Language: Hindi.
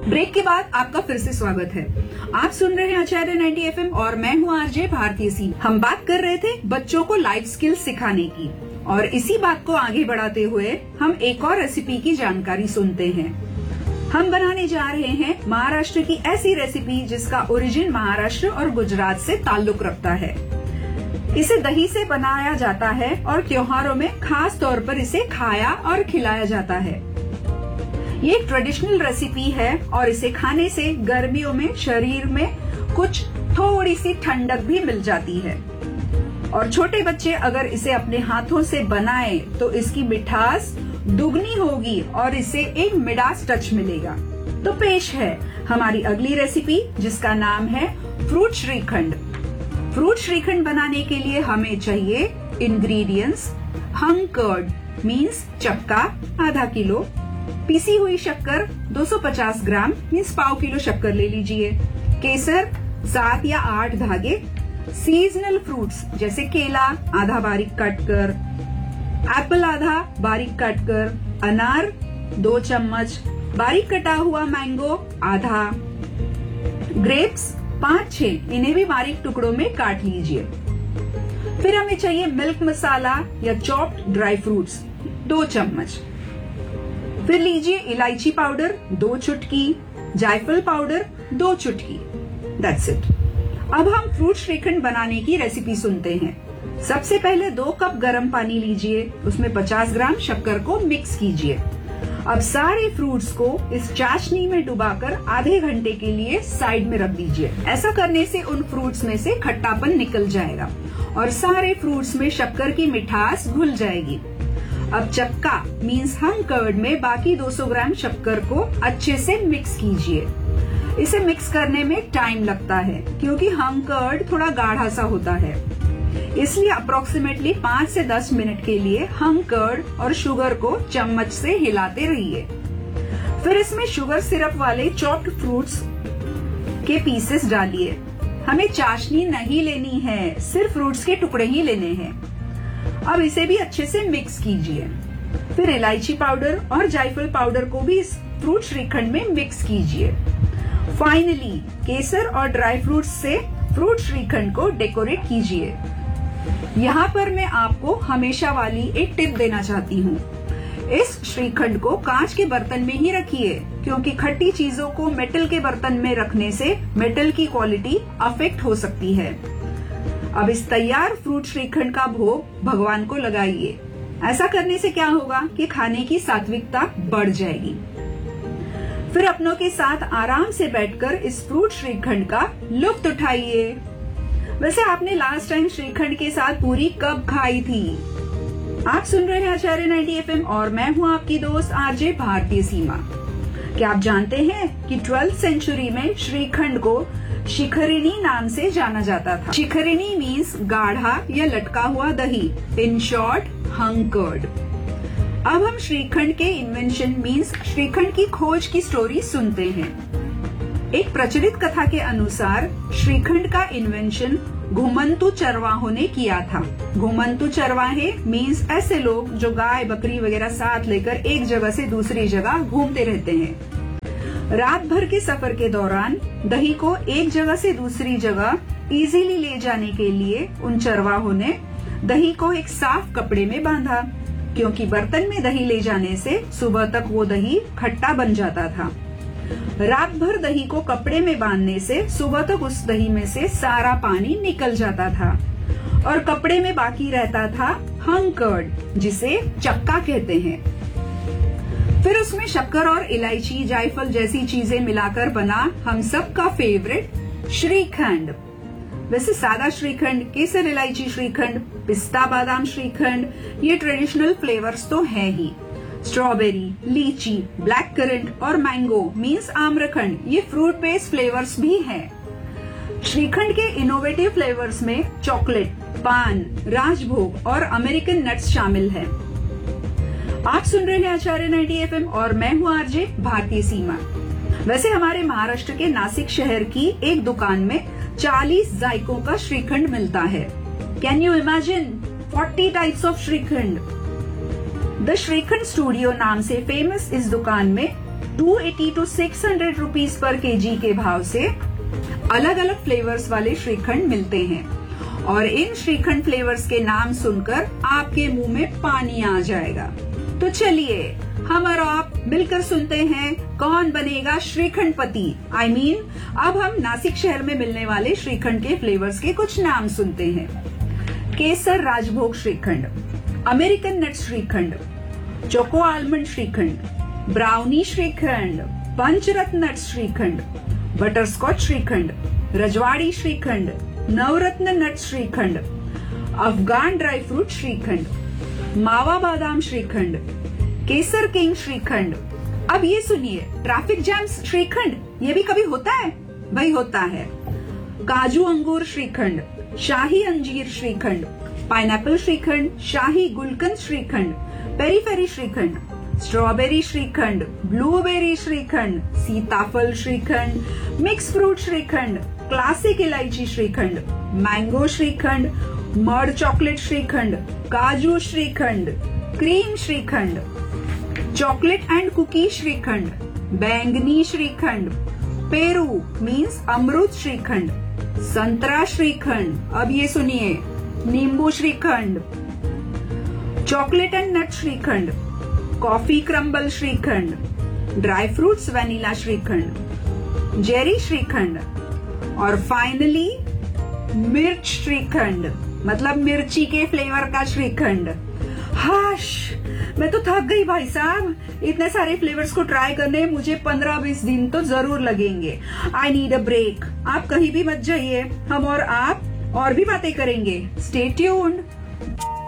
ब्रेक के बाद आपका फिर से स्वागत है। आप सुन रहे हैं आचार्य 90 FM और मैं हूँ आरजे भारती सी। हम बात कर रहे थे बच्चों को लाइफ स्किल्स सिखाने की और इसी बात को आगे बढ़ाते हुए हम एक और रेसिपी की जानकारी सुनते हैं। हम बनाने जा रहे हैं महाराष्ट्र की ऐसी रेसिपी जिसका ओरिजिन महाराष्ट्र और गुजरात से ताल्लुक रखता है। इसे दही से बनाया जाता है और त्योहारों में खास तौर पर इसे खाया और खिलाया जाता है। ये एक ट्रेडिशनल रेसिपी है और इसे खाने से गर्मियों में शरीर में कुछ थोड़ी सी ठंडक भी मिल जाती है और छोटे बच्चे अगर इसे अपने हाथों से बनाएं तो इसकी मिठास दुगनी होगी और इसे एक मिडास टच मिलेगा। तो पेश है हमारी अगली रेसिपी जिसका नाम है फ्रूट श्रीखंड। फ्रूट श्रीखंड बनाने के लिए हमें चाहिए इंग्रेडिएंट्स हंग कर्ड मीन्स चक्का आधा किलो, पीसी हुई शक्कर 250 ग्राम मीन्स पाव किलो शक्कर ले लीजिए, केसर 7 या 8 धागे, सीजनल फ्रूट्स जैसे केला आधा बारीक काट कर, एप्पल आधा बारीक काट कर, अनार 2 चम्मच, बारीक कटा हुआ मैंगो आधा, ग्रेप्स 5-6 इन्हें भी बारीक टुकड़ों में काट लीजिए। फिर हमें चाहिए मिल्क मसाला या चॉप्ड ड्राई फ्रूट्स 2 चम्मच। फिर लीजिए इलायची पाउडर 2 चुटकी, जायफल पाउडर 2 चुटकी। That's it. अब हम फ्रूट श्रीखंड बनाने की रेसिपी सुनते हैं। सबसे पहले 2 कप गर्म पानी लीजिए, उसमें 50 ग्राम शक्कर को मिक्स कीजिए। अब सारे फ्रूट्स को इस चाशनी में डुबाकर आधे घंटे के लिए साइड में रख दीजिए। ऐसा करने से उन फ्रूट्स में से खट्टापन निकल जाएगा और सारे फ्रूट्स में शक्कर की मिठास घुल जाएगी। अब चक्का मीन्स हंग कर्ड में बाकी 200 ग्राम शक्कर को अच्छे से मिक्स कीजिए। इसे मिक्स करने में टाइम लगता है क्योंकि हंग कर्ड थोड़ा गाढ़ा सा होता है, इसलिए अप्रोक्सीमेटली 5 से 10 मिनट के लिए हंग कर्ड और शुगर को चम्मच से हिलाते रहिए। फिर इसमें शुगर सिरप वाले चॉप्ड फ्रूट्स के पीसेस डालिए। हमें चाशनी नहीं लेनी है, सिर्फ फ्रूट्स के टुकड़े ही लेने हैं। अब इसे भी अच्छे से मिक्स कीजिए। फिर इलायची पाउडर और जायफल पाउडर को भी इस फ्रूट श्रीखंड में मिक्स कीजिए। फाइनली केसर और ड्राई फ्रूट्स से फ्रूट श्रीखंड को डेकोरेट कीजिए। यहाँ पर मैं आपको हमेशा वाली एक टिप देना चाहती हूँ। इस श्रीखंड को कांच के बर्तन में ही रखिए क्योंकि खट्टी चीजों को मेटल के बर्तन में रखने से मेटल की क्वालिटी अफेक्ट हो सकती है। अब इस तैयार फ्रूट श्रीखंड का भोग भगवान को लगाइए। ऐसा करने से क्या होगा कि खाने की सात्विकता बढ़ जाएगी। फिर अपनों के साथ आराम से बैठकर इस फ्रूट श्रीखंड का लुत्फ उठाइए। वैसे आपने लास्ट टाइम श्रीखंड के साथ पूरी कब खाई थी? आप सुन रहे हैं आचार्य 90 FM और मैं हूँ आपकी दोस्त आरजे भारतीय सीमा। क्या आप जानते हैं कि 12th सेंचुरी में श्रीखंड को शिखरिणी नाम से जाना जाता था। शिखरिणी मीन्स गाढ़ा या लटका हुआ दही, इन शॉर्ट हंग कर्ड। अब हम श्रीखंड के इन्वेंशन मीन्स श्रीखंड की खोज की स्टोरी सुनते हैं। एक प्रचलित कथा के अनुसार श्रीखंड का इन्वेंशन घुमंतु चरवाहों ने किया था। घुमंतु चरवाहे मीन्स ऐसे लोग जो गाय बकरी वगैरह साथ लेकर एक जगह से दूसरी जगह घूमते रहते हैं। रात भर के सफर के दौरान दही को एक जगह से दूसरी जगह इजीली ले जाने के लिए उन चरवाहों ने दही को एक साफ कपड़े में बांधा क्योंकि बर्तन में दही ले जाने से सुबह तक वो दही खट्टा बन जाता था। रात भर दही को कपड़े में बांधने से सुबह तक उस दही में से सारा पानी निकल जाता था और कपड़े में बाकी रहता था हंग कर्ड जिसे चक्का कहते हैं। फिर उसमें शक्कर और इलायची जायफल जैसी चीजें मिलाकर बना हम सबका फेवरेट श्रीखंड। वैसे सादा श्रीखंड, केसर इलायची श्रीखंड, पिस्ता बादाम श्रीखंड ये ट्रेडिशनल फ्लेवर्स तो हैं ही। स्ट्रॉबेरी, लीची, ब्लैक करंट और मैंगो मीन्स आम्रखंड ये फ्रूट बेस्ड फ्लेवर्स भी हैं। श्रीखंड के इनोवेटिव फ्लेवर्स में चॉकलेट, पान, राजभोग और अमेरिकन नट्स शामिल हैं। आप सुन रहे हैं आचार्य 90 FM और मैं हूँ आरजे भारतीय सीमा। वैसे हमारे महाराष्ट्र के नासिक शहर की एक दुकान में 40 जायकों का श्रीखंड मिलता है। Can you imagine 40 types of shrikhand. The shrikhand studio नाम से फेमस इस दुकान में 280 to 600 रुपीज पर केजी के भाव से अलग अलग फ्लेवर्स वाले श्रीखंड मिलते हैं और इन श्रीखंड फ्लेवर्स के नाम सुनकर आपके मुंह में पानी आ जाएगा। तो चलिए हम और आप मिलकर सुनते हैं कौन बनेगा श्रीखंड पति। I mean, अब हम नासिक शहर में मिलने वाले श्रीखंड के फ्लेवर्स के कुछ नाम सुनते हैं। केसर राजभोग श्रीखंड, अमेरिकन नट shrikhand, choco almond shrikhand, brownie shrikhand, पंचरत्न नट श्रीखंड, बटरस्कॉच श्रीखंड, रजवाड़ी श्रीखंड, नवरत्न नट श्रीखंड, अफगान ड्राई फ्रूट श्रीखंड, मावा बादाम श्रीखंड, केसर किंग श्रीखंड। अब ये सुनिए, ट्रैफिक जैम श्रीखंड, ये भी कभी होता है? भाई होता है। काजू अंगूर श्रीखंड, शाही अंजीर श्रीखंड, पाइनएप्पल श्रीखंड, शाही गुलकंद shrikhand, peri peri shrikhand, strawberry shrikhand, blueberry shrikhand, सीताफल shrikhand, mix fruit shrikhand, classic इलायची shrikhand, mango shrikhand, mud chocolate shrikhand, काजू shrikhand, cream shrikhand, chocolate and cookie shrikhand, बैंगनी श्रीखंड, पेरू मीन्स अमरूद श्रीखंड, संतरा श्रीखंड। अब ये सुनिए, नींबू shrikhand, chocolate and nut shrikhand, coffee crumble shrikhand, dry fruits vanilla shrikhand, Jerry shrikhand और फाइनली मिर्च श्रीखंड, मतलब मिर्ची के फ्लेवर का श्रीखंड। हाश, मैं तो थक गई भाई साहब। इतने सारे फ्लेवर्स को ट्राई करने मुझे 15-20 दिन तो जरूर लगेंगे। I need a break. आप कहीं भी मत जाइए, हम और आप और भी बातें करेंगे। Stay tuned.